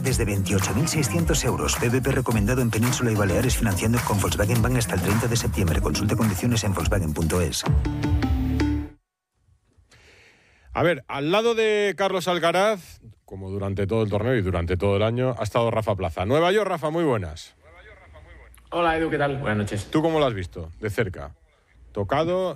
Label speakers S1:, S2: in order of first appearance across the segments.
S1: desde 28.600 euros. PVP recomendado en Península y Baleares, financiando con Volkswagen Bank hasta el 30 de septiembre. Consulte condiciones en volkswagen.es.
S2: A ver, al lado de Carlos Alcaraz, como durante todo el torneo y durante todo el año, ha estado Rafa Plaza. Nueva York, Rafa, muy buenas.
S3: Hola Edu, ¿qué tal? Buenas noches.
S2: ¿Tú cómo lo has visto? De cerca. ¿Tocado?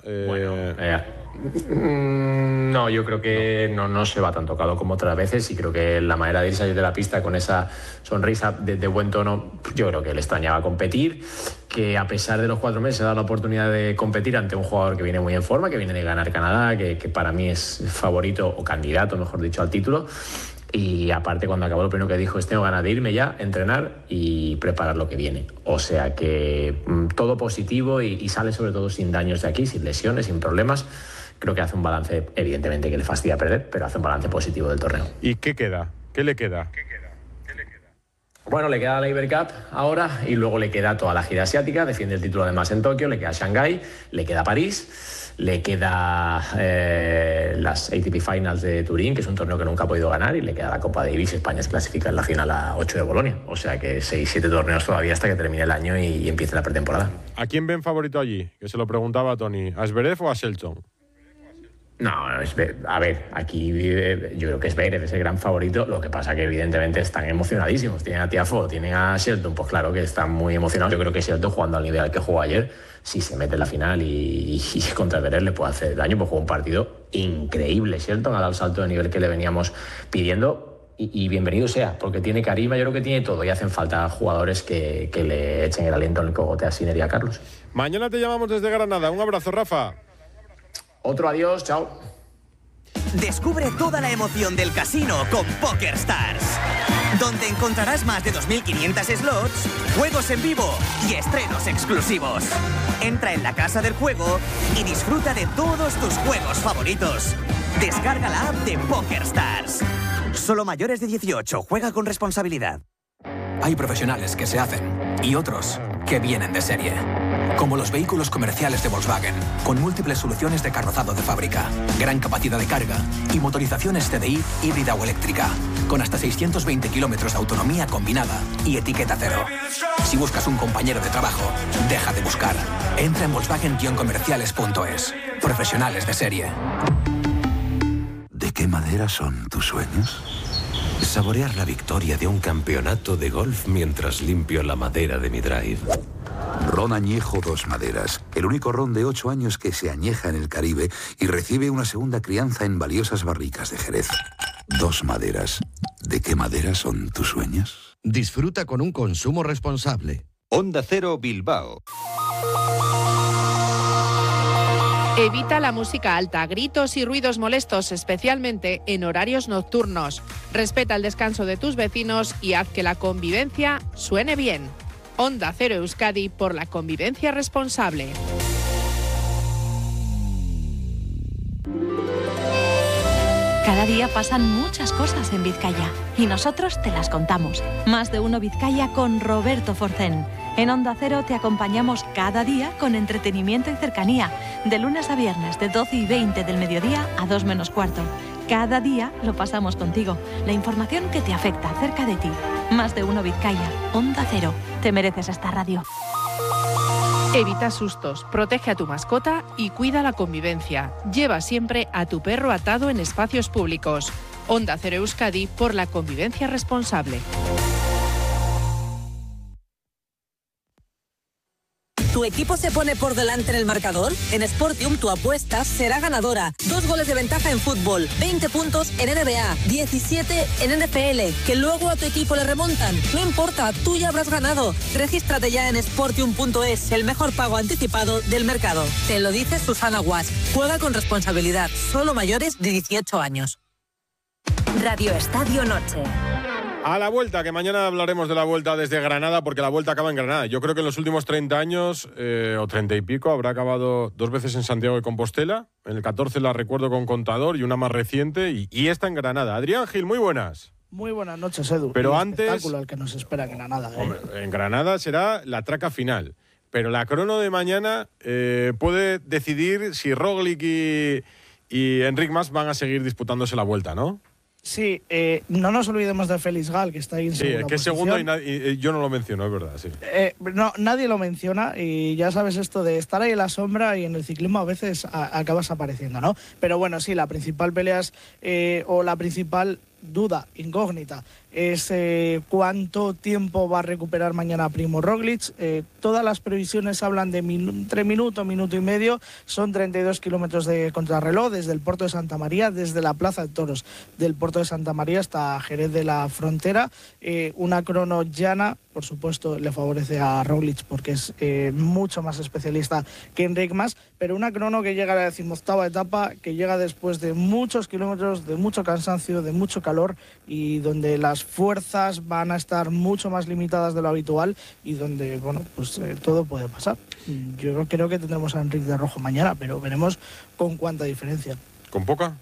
S3: No, yo creo que no se va tan tocado como otras veces, y creo que la manera de irse de la pista con esa sonrisa de buen tono, yo creo que le extrañaba competir, que a pesar de los 4 meses se ha dado la oportunidad de competir ante un jugador que viene muy en forma, que viene de ganar Canadá, que para mí es favorito o candidato, mejor dicho, al título. Y aparte, cuando acabó, lo primero que dijo es: tengo ganas de irme ya, entrenar y preparar lo que viene. O sea que todo positivo y sale sobre todo sin daños de aquí, sin lesiones, sin problemas. Creo que hace un balance, evidentemente que le fastidia perder, pero hace un balance positivo del torneo.
S2: ¿Y qué queda? ¿Qué le queda?
S3: Bueno, le queda la Iber Cup ahora y luego le queda toda la gira asiática. Defiende el título además en Tokio, le queda Shanghái, le queda París. Le queda las ATP Finals de Turín, que es un torneo que nunca ha podido ganar, y le queda la Copa Davis. España se clasifica en la final a 8 de Bolonia. O sea que 6-7 torneos todavía hasta que termine el año y empiece la pretemporada.
S2: ¿A quién ven favorito allí? Que se lo preguntaba a Tony. ¿A Zverev o a Shelton?
S3: No, a ver, aquí yo creo que Zverev es el gran favorito. Lo que pasa que evidentemente están emocionadísimos. Tienen a Tiafoe, tienen a Shelton, pues claro que están muy emocionados. Yo creo que Shelton, jugando al nivel al que jugó ayer, si se mete en la final y contra Zverev le puede hacer daño, pues jugó un partido increíble. Shelton ha dado el salto de nivel que le veníamos pidiendo, y bienvenido sea, porque tiene carisma, yo creo que tiene todo, y hacen falta jugadores que le echen el aliento en el cogote a Sinner y a Carlos.
S2: Mañana te llamamos desde Granada. Un abrazo, Rafa.
S3: Otro adiós, chao.
S4: Descubre toda la emoción del casino con PokerStars, donde encontrarás más de 2.500 slots, juegos en vivo y estrenos exclusivos. Entra en la casa del juego y disfruta de todos tus juegos favoritos. Descarga la app de PokerStars. Solo mayores de 18. Juega con responsabilidad.
S5: Hay profesionales que se hacen y otros que vienen de serie. Como los vehículos comerciales de Volkswagen, con múltiples soluciones de carrozado de fábrica, gran capacidad de carga y motorizaciones TDI híbrida o eléctrica, con hasta 620 kilómetros de autonomía combinada y etiqueta cero. Si buscas un compañero de trabajo, deja de buscar. Entra en Volkswagen-comerciales.es. Profesionales de serie.
S6: ¿De qué madera son tus sueños? Saborear la victoria de un campeonato de golf mientras limpio la madera de mi drive.
S7: Ron Añejo Dos Maderas, el único ron de 8 años que se añeja en el Caribe y recibe una segunda crianza en valiosas barricas de Jerez. Dos Maderas. ¿De qué madera son tus sueños?
S8: Disfruta con un consumo responsable.
S9: Onda Cero Bilbao.
S10: Evita la música alta, gritos y ruidos molestos, especialmente en horarios nocturnos. Respeta el descanso de tus vecinos y haz que la convivencia suene bien. Onda Cero Euskadi, por la convivencia responsable.
S11: Cada día pasan muchas cosas en Vizcaya y nosotros te las contamos. Más de uno Vizcaya con Roberto Forcén. En Onda Cero te acompañamos cada día con entretenimiento y cercanía, de lunes a viernes de 12:20 del mediodía a 2 menos cuarto. Cada día lo pasamos contigo. La información que te afecta cerca de ti. Más de uno Vizcaya. Onda Cero. Te mereces esta radio.
S10: Evita sustos, protege a tu mascota y cuida la convivencia. Lleva siempre a tu perro atado en espacios públicos. Onda Cero Euskadi, por la convivencia responsable.
S12: ¿Tu equipo se pone por delante en el marcador? En Sportium tu apuesta será ganadora. 2 goles de ventaja en fútbol, 20 puntos en NBA, 17 en NFL, que luego a tu equipo le remontan. No importa, tú ya habrás ganado. Regístrate ya en Sportium.es, el mejor pago anticipado del mercado. Te lo dice Susana Guas. Juega con responsabilidad, solo mayores de 18 años.
S13: Radio Estadio Noche.
S2: A la vuelta, que mañana hablaremos de la vuelta desde Granada, porque la vuelta acaba en Granada. Yo creo que en los últimos 30 años, o 30 y pico, habrá acabado 2 veces en Santiago de Compostela. En el 14 la recuerdo con Contador y una más reciente, y esta en Granada. Adrián Gil, muy buenas.
S14: Muy buenas noches, Edu.
S2: Pero
S14: un
S2: antes,
S14: espectáculo el que nos espera en Granada.
S2: Hombre, en Granada será la traca final. Pero la crono de mañana puede decidir si Roglic y Enric Mas van a seguir disputándose la vuelta, ¿no?
S14: Sí, no nos olvidemos de Félix Gal, que está ahí en segunda
S2: Sí, es que es
S14: posición.
S2: segundo y yo no lo menciono, es verdad, sí.
S14: No, nadie lo menciona y ya sabes esto de estar ahí en la sombra y en el ciclismo a veces acabas apareciendo, ¿no? Pero bueno, sí, la principal pelea es, o la principal duda, incógnita, es cuánto tiempo va a recuperar mañana Primo Roglic. Todas las previsiones hablan de entre minuto y medio. Son 32 kilómetros de contrarreloj desde el puerto de Santa María, desde la Plaza de Toros del puerto de Santa María hasta Jerez de la Frontera. Una crono llana, por supuesto, le favorece a Roglic porque es mucho más especialista que Enric Mas, pero una crono que llega a la 18ª etapa, que llega después de muchos kilómetros, de mucho cansancio, de mucho calor y donde las fuerzas van a estar mucho más limitadas de lo habitual y donde, bueno, pues todo puede pasar. Yo creo que tendremos a Enric de rojo mañana, pero veremos con cuánta diferencia.
S2: ¿Con poca?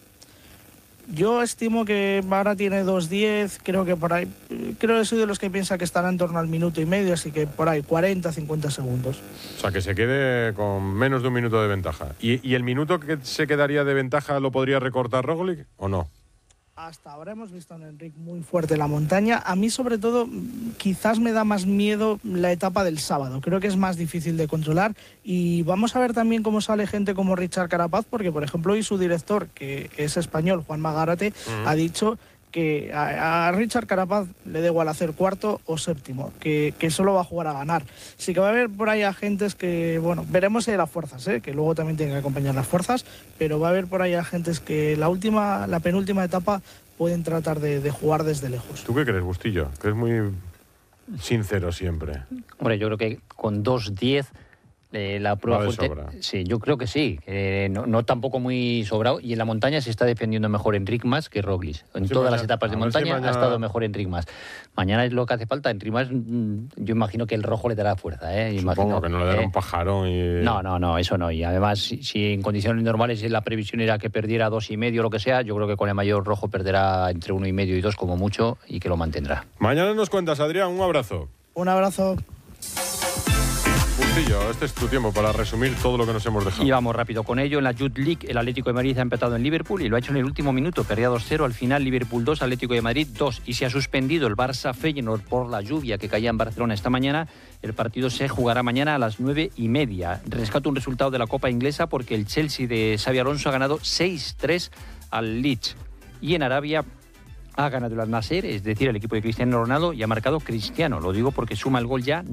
S14: Yo estimo que ahora tiene 2:10, creo que por ahí, creo que soy de los que piensa que estará en torno al minuto y medio, así que por ahí 40-50 segundos.
S2: O sea, que se quede con menos de un minuto de ventaja. ¿Y el minuto que se quedaría de ventaja lo podría recortar Roglic o no?
S14: Hasta ahora hemos visto a un Enric muy fuerte en la montaña. A mí, sobre todo, quizás me da más miedo la etapa del sábado. Creo que es más difícil de controlar. Y vamos a ver también cómo sale gente como Richard Carapaz, porque, por ejemplo, hoy su director, que es español, Juanma Gárate, ha dicho que a Richard Carapaz le da igual hacer cuarto o séptimo, que solo va a jugar a ganar. Sí que va a haber por ahí agentes que, bueno, veremos las fuerzas, que luego también tienen que acompañar las fuerzas, pero va a haber por ahí agentes que la penúltima etapa pueden tratar de jugar desde lejos.
S2: ¿Tú qué crees, Bustillo? Que es muy sincero siempre.
S15: Hombre, yo creo que con 2:10 la prueba fuerte. Sí, yo creo que sí. No tampoco muy sobrado. Y en la montaña se está defendiendo mejor Enric Mas que Roglic. En todas las etapas de montaña ha estado mejor Enric Mas. Mañana es lo que hace falta. Enric Mas, yo imagino que el rojo le dará fuerza.
S2: Supongo que no le dará un pajarón.
S15: No, eso no. Y además, si en condiciones normales la previsión era que perdiera 2,5 o lo que sea, yo creo que con el mayor rojo perderá entre 1,5 y 2 como mucho y que lo mantendrá.
S2: Mañana nos cuentas, Adrián. Un abrazo.
S14: Un abrazo.
S2: Bustillo, este es tu tiempo para resumir todo lo que nos hemos dejado.
S15: Y vamos rápido con ello. En la Youth League, el Atlético de Madrid ha empatado en Liverpool y lo ha hecho en el último minuto. Perdía 2-0. Al final, Liverpool 2, Atlético de Madrid 2. Y se ha suspendido el Barça-Feyenoord por la lluvia que caía en Barcelona esta mañana. El partido se jugará mañana a las 9:30. Rescato un resultado de la Copa Inglesa porque el Chelsea de Xabi Alonso ha ganado 6-3 al Leeds. Y en Arabia ha ganado el Al-Nassr, es decir, el equipo de Cristiano Ronaldo, y ha marcado Cristiano. Lo digo porque suma el gol ya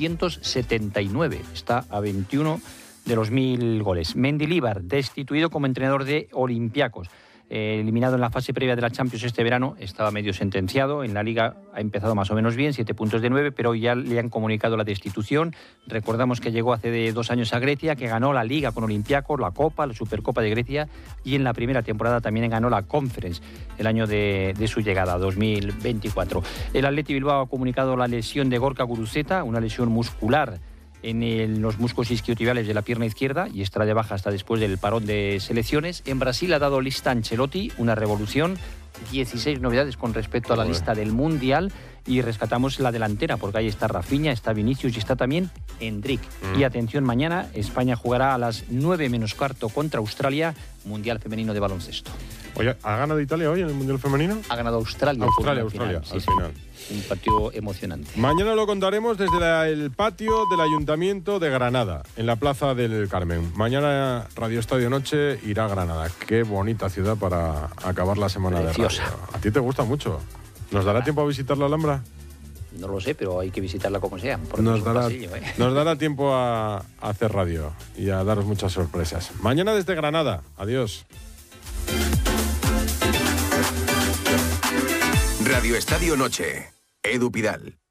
S15: 979. Está a 21 de los 1000 goles. Mendilibar, destituido como entrenador de Olympiacos. Eliminado en la fase previa de la Champions este verano, estaba medio sentenciado. En la Liga ha empezado más o menos bien, 7 puntos de 9, pero ya le han comunicado la destitución. Recordamos que llegó hace 2 años a Grecia, que ganó la Liga con Olympiacos, la Copa, la Supercopa de Grecia, y en la primera temporada también ganó la Conference, el año de su llegada, 2024. El Athletic Bilbao ha comunicado la lesión de Gorka Guruzeta, una lesión muscular en los músculos isquiotibiales de la pierna izquierda y estará de baja hasta después del parón de selecciones. En Brasil ha dado lista Ancelotti, una revolución, 16 novedades con respecto a la lista del Mundial, y rescatamos la delantera porque ahí está Rafinha, está Vinicius y está también Endrick. Y atención, mañana España jugará a las 9:15 contra Australia, Mundial Femenino de Baloncesto.
S2: Oye, ¿ha ganado Italia hoy en el Mundial Femenino?
S15: Ha ganado Australia.
S2: Australia,
S15: al final. Un partido emocionante.
S2: Mañana lo contaremos desde el patio del Ayuntamiento de Granada, en la Plaza del Carmen. Mañana Radio Estadio Noche irá a Granada. Qué bonita ciudad para acabar la semana
S15: Preciosa.
S2: de radio. ¿A ti te gusta mucho? ¿Nos dará tiempo a visitar la Alhambra?
S15: No lo sé, pero hay que visitarla como sea.
S2: Nos dará tiempo a hacer radio y a daros muchas sorpresas. Mañana desde Granada. Adiós.
S16: Radio Estadio Noche. Edu Pidal.